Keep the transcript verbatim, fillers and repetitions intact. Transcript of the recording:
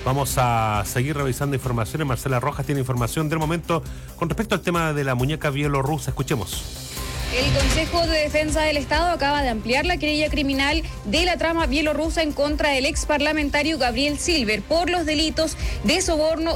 Vamos a seguir revisando informaciones. Marcela Rojas tiene información del momento con respecto al tema de la muñeca bielorrusa. Escuchemos. El Consejo de Defensa del Estado acaba de ampliar la querella criminal de la trama bielorrusa en contra del ex parlamentario Gabriel Silver por los delitos de soborno,